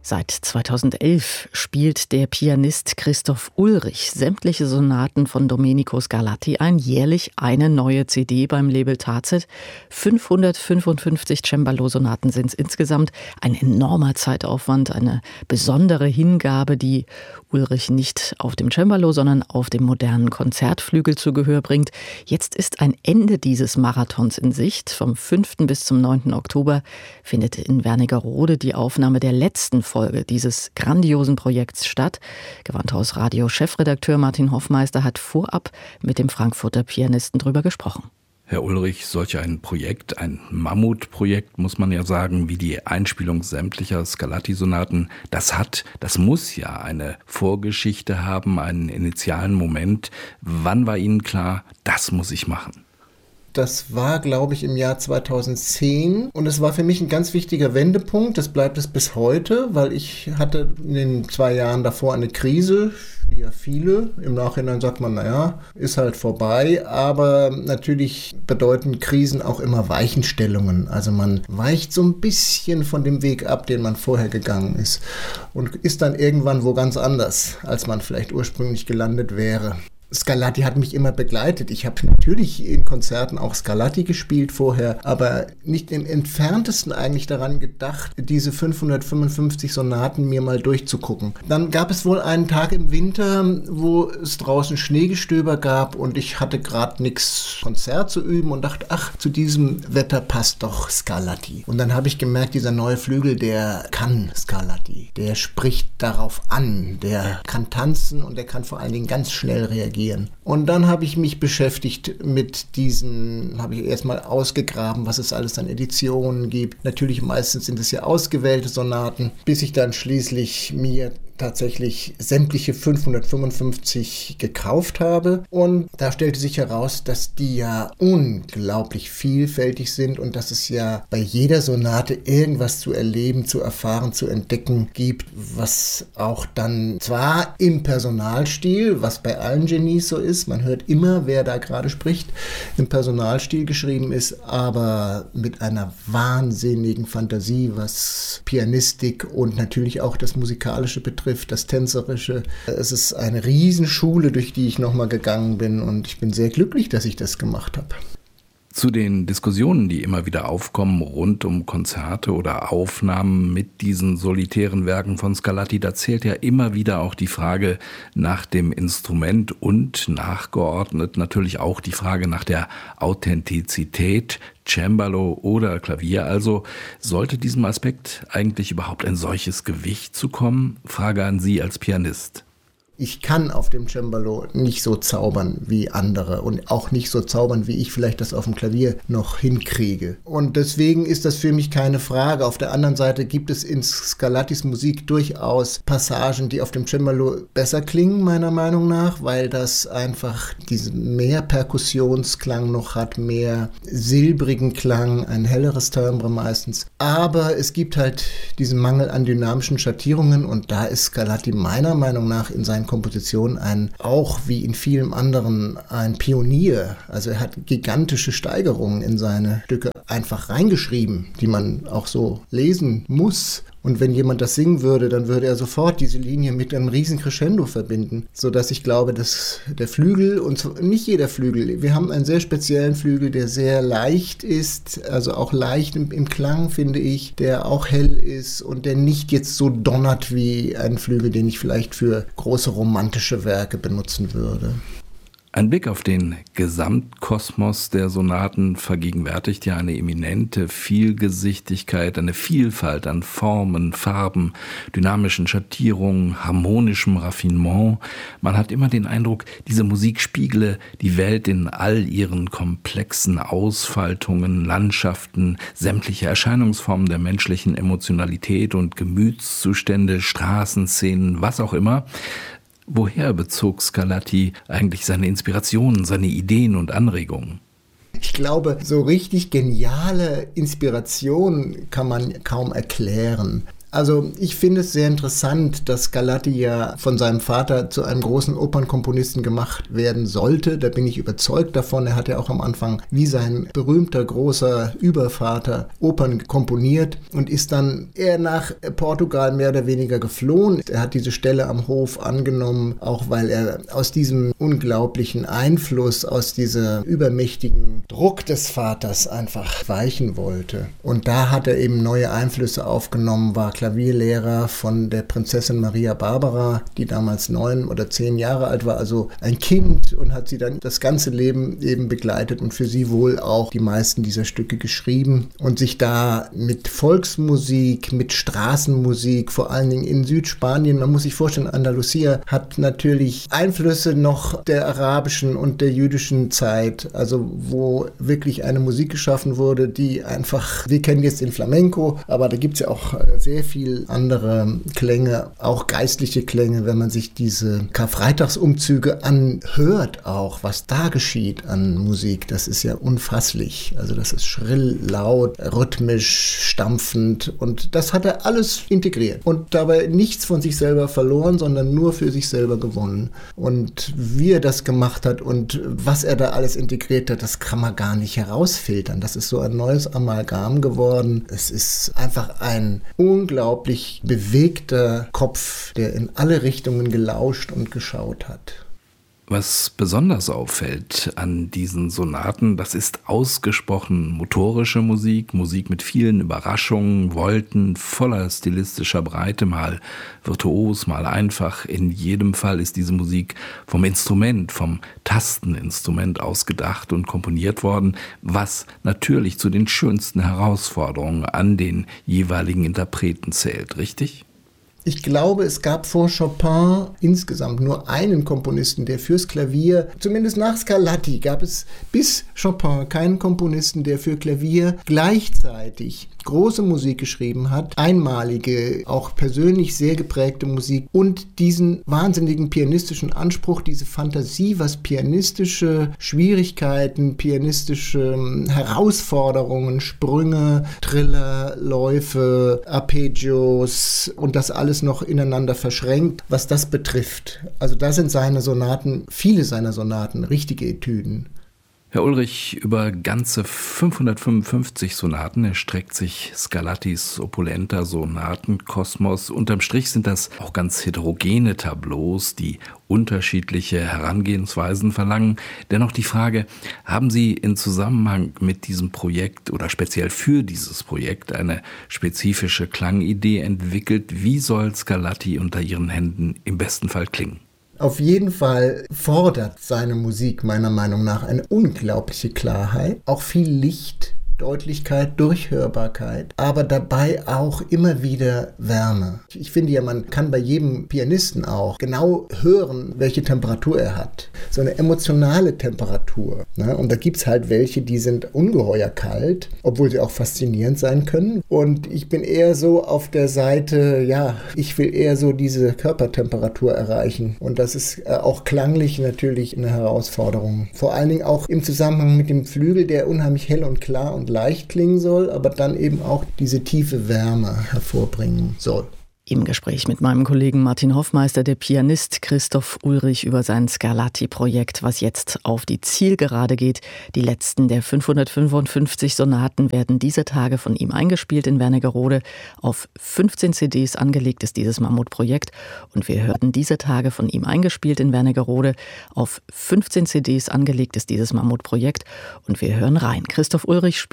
Seit 2011 spielt der Pianist Christoph Ulrich sämtliche Sonaten von Domenico Scarlatti ein, jährlich eine neue CD beim Label Tarzet. 555 Cembalo-Sonaten sind es insgesamt. Ein enormer Zeitaufwand, eine besondere Hingabe, die Ulrich nicht auf dem Cembalo, sondern auf dem modernen Konzertflügel zu Gehör bringt. Jetzt ist ein Ende dieses Marathons in Sicht. Vom 5. bis zum 9. Oktober findet in Wernigerode die Aufnahme der letzten Folge dieses grandiosen Projekts statt. Gewandhaus-Radio-Chefredakteur Martin Hoffmeister hat vorab mit dem Frankfurter Pianisten drüber gesprochen. Herr Ulrich, solch ein Projekt, ein Mammutprojekt, muss man ja sagen, wie die Einspielung sämtlicher Scarlatti-Sonaten, das muss ja eine Vorgeschichte haben, einen initialen Moment. Wann war Ihnen klar, das muss ich machen? Das war, glaube ich, im Jahr 2010 und es war für mich ein ganz wichtiger Wendepunkt. Das bleibt es bis heute, weil ich hatte in den 2 Jahren davor eine Krise, wie ja viele. Im Nachhinein sagt man, naja, ist halt vorbei, aber natürlich bedeuten Krisen auch immer Weichenstellungen. Also man weicht so ein bisschen von dem Weg ab, den man vorher gegangen ist und ist dann irgendwann wo ganz anders, als man vielleicht ursprünglich gelandet wäre. Scarlatti hat mich immer begleitet. Ich habe natürlich in Konzerten auch Scarlatti gespielt vorher, aber nicht im Entferntesten eigentlich daran gedacht, diese 555 Sonaten mir mal durchzugucken. Dann gab es wohl einen Tag im Winter, wo es draußen Schneegestöber gab und ich hatte gerade nichts Konzert zu üben und dachte, ach, zu diesem Wetter passt doch Scarlatti. Und dann habe ich gemerkt, dieser neue Flügel, der kann Scarlatti. Der spricht darauf an, der kann tanzen und der kann vor allen Dingen ganz schnell reagieren. Und dann habe ich mich beschäftigt mit habe ich erstmal ausgegraben, was es alles an Editionen gibt. Natürlich meistens sind es ja ausgewählte Sonaten, bis ich dann schließlich mir tatsächlich sämtliche 555 gekauft habe. Und da stellte sich heraus, dass die ja unglaublich vielfältig sind und dass es ja bei jeder Sonate irgendwas zu erleben, zu erfahren, zu entdecken gibt, was auch dann zwar im Personalstil, was bei allen Genies so ist, man hört immer, wer da gerade spricht, im Personalstil geschrieben ist, aber mit einer wahnsinnigen Fantasie, was Pianistik und natürlich auch das Musikalische betrifft, das Tänzerische. Es ist eine Riesenschule, durch die ich nochmal gegangen bin und ich bin sehr glücklich, dass ich das gemacht habe. Zu den Diskussionen, die immer wieder aufkommen rund um Konzerte oder Aufnahmen mit diesen solitären Werken von Scarlatti, da zählt ja immer wieder auch die Frage nach dem Instrument und nachgeordnet natürlich auch die Frage nach der Authentizität, Cembalo oder Klavier. Also sollte diesem Aspekt eigentlich überhaupt ein solches Gewicht zukommen? Frage an Sie als Pianist. Ich kann auf dem Cembalo nicht so zaubern wie andere und auch nicht so zaubern, wie ich vielleicht das auf dem Klavier noch hinkriege. Und deswegen ist das für mich keine Frage. Auf der anderen Seite gibt es in Scarlattis Musik durchaus Passagen, die auf dem Cembalo besser klingen, meiner Meinung nach, weil das einfach diesen mehr Perkussionsklang noch hat, mehr silbrigen Klang, ein helleres Timbre meistens. Aber es gibt halt diesen Mangel an dynamischen Schattierungen und da ist Scarlatti meiner Meinung nach in seinen Kompositionen auch wie in vielen anderen ein Pionier. Also er hat gigantische Steigerungen in seine Stücke einfach reingeschrieben, die man auch so lesen muss. Und wenn jemand das singen würde, dann würde er sofort diese Linie mit einem riesen Crescendo verbinden, sodass ich glaube, dass der Flügel, und nicht jeder Flügel, wir haben einen sehr speziellen Flügel, der sehr leicht ist, also auch leicht im Klang, finde ich, der auch hell ist und der nicht jetzt so donnert wie ein Flügel, den ich vielleicht für große romantische Werke benutzen würde. Ein Blick auf den Gesamtkosmos der Sonaten vergegenwärtigt ja eine eminente Vielgesichtigkeit, eine Vielfalt an Formen, Farben, dynamischen Schattierungen, harmonischem Raffinement. Man hat immer den Eindruck, diese Musik spiegle die Welt in all ihren komplexen Ausfaltungen, Landschaften, sämtliche Erscheinungsformen der menschlichen Emotionalität und Gemütszustände, Straßenszenen, was auch immer. Woher bezog Scarlatti eigentlich seine Inspirationen, seine Ideen und Anregungen? Ich glaube, so richtig geniale Inspiration kann man kaum erklären. Also ich finde es sehr interessant, dass Scarlatti ja von seinem Vater zu einem großen Opernkomponisten gemacht werden sollte. Da bin ich überzeugt davon. Er hat ja auch am Anfang wie sein berühmter großer Übervater Opern komponiert und ist dann eher nach Portugal mehr oder weniger geflohen. Er hat diese Stelle am Hof angenommen, auch weil er aus diesem unglaublichen Einfluss, aus diesem übermächtigen Druck des Vaters einfach weichen wollte. Und da hat er eben neue Einflüsse aufgenommen, war Klavierlehrer von der Prinzessin Maria Barbara, die damals 9 oder 10 Jahre alt war, also ein Kind, und hat sie dann das ganze Leben eben begleitet und für sie wohl auch die meisten dieser Stücke geschrieben und sich da mit Volksmusik, mit Straßenmusik, vor allen Dingen in Südspanien, man muss sich vorstellen, Andalusia hat natürlich Einflüsse noch der arabischen und der jüdischen Zeit, also wo wirklich eine Musik geschaffen wurde, die einfach, wir kennen jetzt den Flamenco, aber da gibt es ja auch sehr viel andere Klänge, auch geistliche Klänge, wenn man sich diese Karfreitagsumzüge anhört, auch was da geschieht an Musik, das ist ja unfasslich. Also das ist schrill, laut, rhythmisch, stampfend, und das hat er alles integriert und dabei nichts von sich selber verloren, sondern nur für sich selber gewonnen. Und wie er das gemacht hat und was er da alles integriert hat, das kann man gar nicht herausfiltern. Das ist so ein neues Amalgam geworden. Es ist einfach ein unglaublich bewegter Kopf, der in alle Richtungen gelauscht und geschaut hat. Was besonders auffällt an diesen Sonaten, das ist ausgesprochen motorische Musik, Musik mit vielen Überraschungen, Wolten, voller stilistischer Breite, mal virtuos, mal einfach. In jedem Fall ist diese Musik vom Instrument, vom Tasteninstrument ausgedacht und komponiert worden, was natürlich zu den schönsten Herausforderungen an den jeweiligen Interpreten zählt, richtig? Ich glaube, es gab vor Chopin insgesamt nur einen Komponisten, der fürs Klavier, zumindest nach Scarlatti, gab es bis Chopin keinen Komponisten, der für Klavier gleichzeitig große Musik geschrieben hat, einmalige, auch persönlich sehr geprägte Musik und diesen wahnsinnigen pianistischen Anspruch, diese Fantasie, was pianistische Schwierigkeiten, pianistische Herausforderungen, Sprünge, Triller, Läufe, Arpeggios und das alles noch ineinander verschränkt, was das betrifft. Also da sind seine Sonaten, viele seiner Sonaten, richtige Etüden. Herr Ulrich, über ganze 555 Sonaten erstreckt sich Scarlattis opulenter Sonatenkosmos. Unterm Strich sind das auch ganz heterogene Tableaus, die unterschiedliche Herangehensweisen verlangen. Dennoch die Frage, haben Sie in Zusammenhang mit diesem Projekt oder speziell für dieses Projekt eine spezifische Klangidee entwickelt? Wie soll Scarlatti unter Ihren Händen im besten Fall klingen? Auf jeden Fall fordert seine Musik meiner Meinung nach eine unglaubliche Klarheit, auch viel Licht, Deutlichkeit, Durchhörbarkeit, aber dabei auch immer wieder Wärme. Ich finde ja, man kann bei jedem Pianisten auch genau hören, welche Temperatur er hat. So eine emotionale Temperatur. Ne? Und da gibt es halt welche, die sind ungeheuer kalt, obwohl sie auch faszinierend sein können. Und ich bin eher so auf der Seite, ja, ich will eher so diese Körpertemperatur erreichen. Und das ist auch klanglich natürlich eine Herausforderung. Vor allen Dingen auch im Zusammenhang mit dem Flügel, der unheimlich hell und klar und leicht klingen soll, aber dann eben auch diese tiefe Wärme hervorbringen soll. Im Gespräch mit meinem Kollegen Martin Hoffmeister, der Pianist Christoph Ulrich über sein Scarlatti-Projekt, was jetzt auf die Zielgerade geht. Die letzten der 555 Sonaten werden diese Tage von ihm eingespielt in Wernigerode. Auf 15 CDs angelegt ist dieses Mammutprojekt. Und wir hörten diese Tage von ihm eingespielt in Wernigerode. Auf 15 CDs angelegt ist dieses Mammutprojekt. Und wir hören rein. Christoph Ulrich